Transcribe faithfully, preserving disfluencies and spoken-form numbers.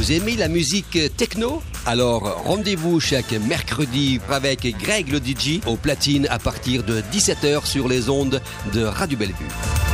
Vous aimez la musique techno? Alors rendez-vous chaque mercredi avec Greg le D J au platine à partir de dix-sept heures sur les ondes de Radio Bellevue.